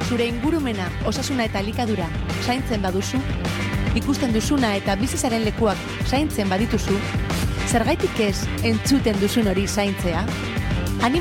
Zure ingurumena, osasuna eta elikadura zaintzen baduzu, ikusten duzuna eta bizitzaren lekuak zaintzen badituzu, zergaitik ez entzuten duzun hori zaintzea?